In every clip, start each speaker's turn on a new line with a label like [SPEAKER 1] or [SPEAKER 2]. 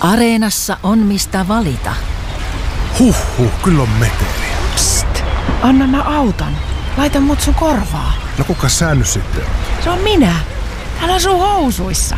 [SPEAKER 1] Areenassa on mistä valita.
[SPEAKER 2] Huhhuh, kyllä on meteliä.
[SPEAKER 3] Psst, anna mä auton. Laita mut sun korvaa.
[SPEAKER 2] No kuka sä nyt sitten on?
[SPEAKER 3] Se on minä. Täällä on sun housuissa.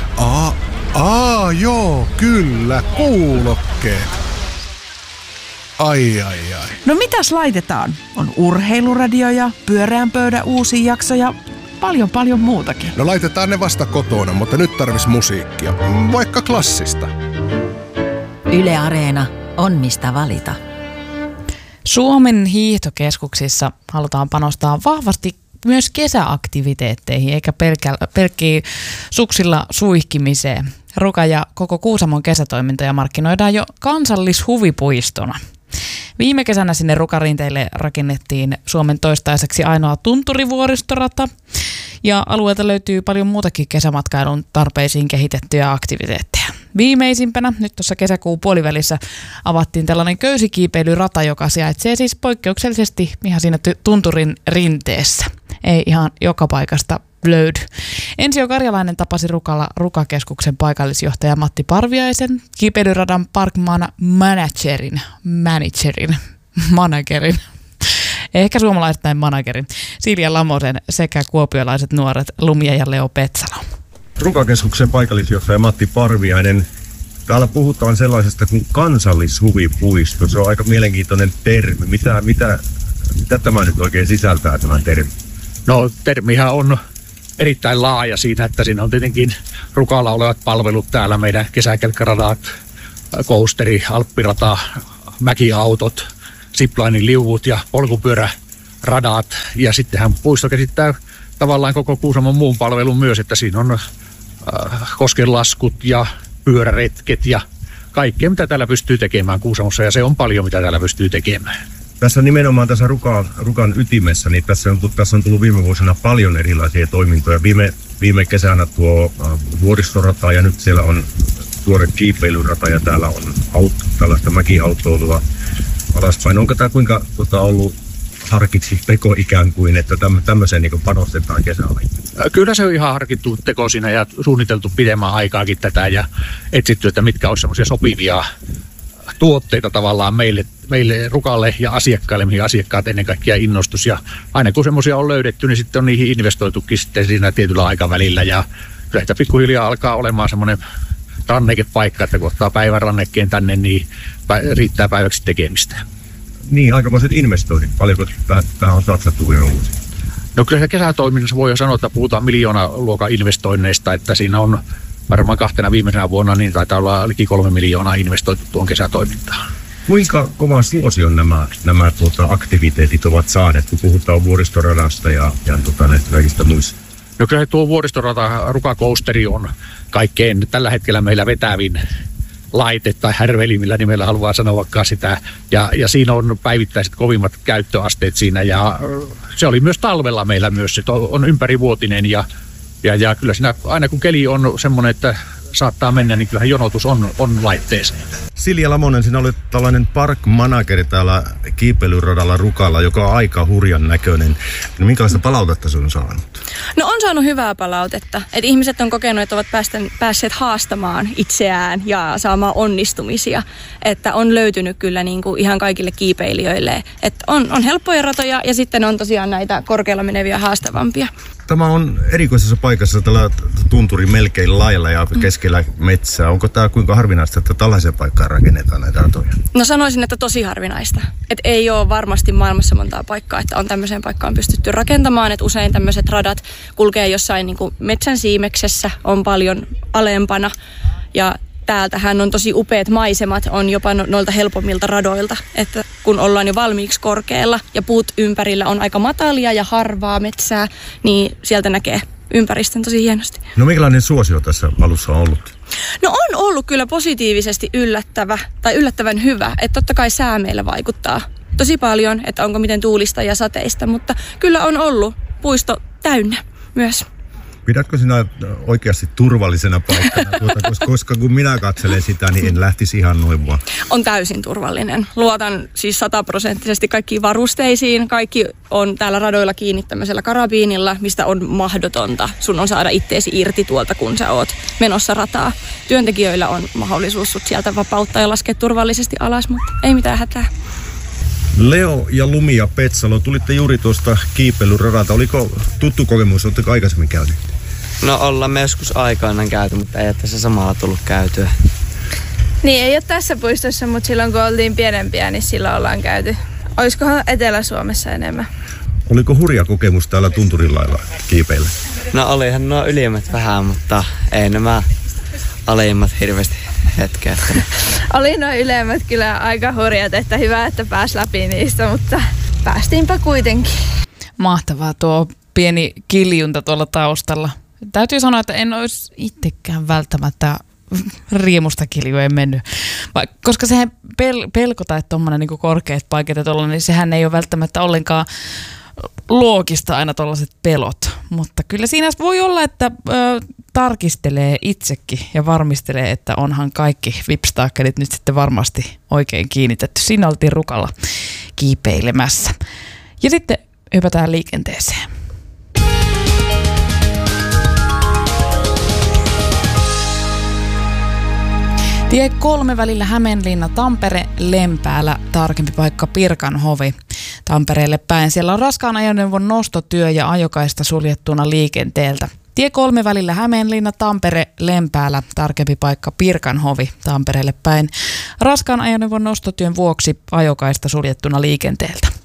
[SPEAKER 2] Joo, kyllä, kuulokkeet. Ai.
[SPEAKER 3] No mitäs laitetaan? On urheiluradio ja pyöreän pöydän uusi jakso ja paljon muutakin.
[SPEAKER 2] No laitetaan ne vasta kotona, mutta nyt tarvis musiikkia. Vaikka klassista.
[SPEAKER 1] Yle Areena on mistä valita.
[SPEAKER 4] Suomen hiihtokeskuksissa halutaan panostaa vahvasti myös kesäaktiviteetteihin, eikä pelkkiä suksilla suihkimiseen. Ruka ja koko Kuusamon kesätoimintoja markkinoidaan jo kansallishuvipuistona. Viime kesänä sinne Rukarinteille rakennettiin Suomen toistaiseksi ainoa tunturivuoristorata. Ja alueelta löytyy paljon muutakin kesämatkailun tarpeisiin kehitettyjä aktiviteetteja. Viimeisimpänä, nyt tuossa kesäkuun puolivälissä, avattiin tällainen köysikiipeilyrata, joka sijaitsee siis poikkeuksellisesti ihan siinä tunturin rinteessä. Ei ihan joka paikasta löydy. Ensio Karjalainen tapasi Rukalla Rukakeskuksen paikallisjohtaja Matti Parviaisen, kiipeilyradan managerin. Ehkä suomalaistain managerin, Silja Lamosen sekä kuopiolaiset nuoret Lumia ja Leo Petsalo.
[SPEAKER 5] Rukakeskuksen paikallisjohtaja Matti Parviainen. Täällä puhutaan sellaisesta kuin kansallishuvipuisto. Se on aika mielenkiintoinen termi. Mitä tämä nyt oikein sisältää, tämä termi?
[SPEAKER 6] No, termihän on erittäin laaja siitä, että siinä on tietenkin Rukalla olevat palvelut täällä, meidän kesäkelkkaradat, coasteri, alppirata, mäkiautot, ziplinin liuvut ja polkupyöräradat. Ja sittenhän puisto käsittää tavallaan koko Kuusamon muun palvelun myös, että siinä on koskenlaskut ja pyöräretket ja kaikkea, mitä täällä pystyy tekemään Kuusamossa, ja se on paljon, mitä täällä pystyy tekemään.
[SPEAKER 5] Tässä nimenomaan tässä Rukan ytimessä, niin tässä on tullut viime vuosina paljon erilaisia toimintoja. Viime kesänä tuo vuoristorata ja nyt siellä on tuore kiipeilyrata ja täällä on tällaista mäkiautoilua alaspäin. Onko tämä kuinka ollut harkitsi teko ikään kuin, että tämmöiseen niin panostetaan kesällä?
[SPEAKER 6] Kyllä se on ihan harkittu teko siinä ja suunniteltu pidemmän aikaakin tätä ja etsitty, että mitkä olisi semmoisia sopivia tuotteita tavallaan meille Rukalle ja asiakkaille, mihin asiakkaat ennen kaikkea innostus. Ja aina kun semmoisia on löydetty, niin sitten on niihin investoitukin sitten siinä tietyllä aikavälillä. Ja kyllä sitä pikkuhiljaa alkaa olemaan semmoinen rannekepaikka, että kun ottaa päivän rannekkeen tänne, niin riittää päiväksi tekemistä.
[SPEAKER 5] Niin, aikamoiset investoinnit. Paljonko tähän on satsattu viime vuosi?
[SPEAKER 6] No kyllä se kesätoiminnassa voi jo sanoa, että puhutaan miljoonaluokan investoinneista, että siinä on varmaan 2 viimeisenä vuonna, niin taitaa olla liki 3 miljoonaa investoitu tuon kesätoimintaan. Kuinka kovan suosion nämä aktiviteetit ovat saaneet, kun puhutaan vuoristoradasta ja näistä kaikista muista? No kyllä tuo vuoristorata Ruka-coasteri on kaikkein tällä hetkellä meillä vetävin laite tai härveli, millä nimellä haluaa sanoa sitä. Ja siinä on päivittäiset kovimmat käyttöasteet siinä ja se oli myös talvella meillä myös. Se on ympärivuotinen ja kyllä siinä aina kun keli on semmoinen, että saattaa mennä, niin kyllähän jonotus on laitteeseen.
[SPEAKER 5] Silja Lamonen, sinä olet tällainen park-manageri täällä kiipeilyradalla Rukalla, joka on aika hurjan näköinen. Minkälaista palautetta se on saanut?
[SPEAKER 7] No on saanut hyvää palautetta. Et ihmiset on kokenut, että ovat päässeet haastamaan itseään ja saamaan onnistumisia. Että on löytynyt kyllä niin kuin ihan kaikille kiipeilijöille. Että on helppoja ratoja ja sitten on tosiaan näitä korkealla meneviä haastavampia.
[SPEAKER 5] Tämä on erikoisessa paikassa tällä tunturin melkein lailla ja keskellä metsää. Onko tämä kuinka harvinaista, että tällaisen paikkaan rakennetaan näitä ratoja?
[SPEAKER 7] No sanoisin, että tosi harvinaista. Että ei ole varmasti maailmassa montaa paikkaa, että on tämmöiseen paikkaan pystytty rakentamaan. Että usein tämmöiset radat kulkee jossain niin kuin metsän siimeksessä, on paljon alempana. Ja täältähän on tosi upeat maisemat, on jopa noilta helpommilta radoilta. Että kun ollaan jo valmiiksi korkealla ja puut ympärillä on aika matalia ja harvaa metsää, niin sieltä näkee ympäristön tosi hienosti.
[SPEAKER 5] No minkälainen suosio tässä alussa on ollut?
[SPEAKER 7] No on ollut kyllä positiivisesti yllättävän hyvä. Että totta kai sää meillä vaikuttaa tosi paljon, että onko miten tuulista ja sateista, mutta kyllä on ollut puisto täynnä myös.
[SPEAKER 5] Pidätkö sinä oikeasti turvallisena paikkana, koska kun minä katselen sitä, niin en lähtisi ihan noin vaan.
[SPEAKER 7] On täysin turvallinen. Luotan siis 100% kaikkiin varusteisiin. Kaikki on täällä radoilla kiinni tämmöisellä karabiinilla, mistä on mahdotonta. Sun on saada itteesi irti tuolta, kun sä oot menossa rataa. Työntekijöillä on mahdollisuus sut sieltä vapauttaa ja laskea turvallisesti alas, mutta ei mitään hätää.
[SPEAKER 5] Leo ja Lumi ja Petsalo, tulitte juuri tuosta kiipeilyradalta. Oliko tuttu kokemus, oletteko aikaisemmin käynyt?
[SPEAKER 8] No ollaan me joskus aikoinaan käyty, mutta ei ole tässä samalla tullut käytyä.
[SPEAKER 9] Niin, ei ole tässä puistossa, mutta silloin kun oltiin pienempiä, niin silloin ollaan käyty. Olisikohan Etelä-Suomessa enemmän?
[SPEAKER 5] Oliko hurja kokemus täällä Tunturilailla kiipeillä?
[SPEAKER 8] No olihan nuo ylimmät vähän, mutta ei nämä alimmat hirveästi hetkeä.
[SPEAKER 9] Oli nuo ylemmät kyllä aika hurjat, että hyvä, että pääsi läpi niistä, mutta päästiinpä kuitenkin.
[SPEAKER 4] Mahtavaa tuo pieni kiljunta tuolla taustalla. Täytyy sanoa, että en olisi itsekään välttämättä riemusta kiljua ei mennyt. Koska sehän pelkota, että tuommoinen niin korkeat paikat ja tollainen, niin sehän ei ole välttämättä ollenkaan loogista aina tuollaiset pelot. Mutta kyllä siinä voi olla, että tarkistelee itsekin ja varmistelee, että onhan kaikki vipstaakkelit nyt sitten varmasti oikein kiinnitetty. Siinä oltiin Rukalla kiipeilemässä. Ja sitten hypätään liikenteeseen. Tie 3 välillä Hämeenlinna-Tampere, Lempäälä, tarkempi paikka Pirkanhovi. Tampereelle päin. Siellä on raskaan ajoneuvon nostotyö ja ajokaista suljettuna liikenteeltä. Tie 3 välillä Hämeenlinna-Tampere, Lempäälä, tarkempi paikka Pirkanhovi. Tampereelle päin. Raskaan ajoneuvon nostotyön vuoksi ajokaista suljettuna liikenteeltä.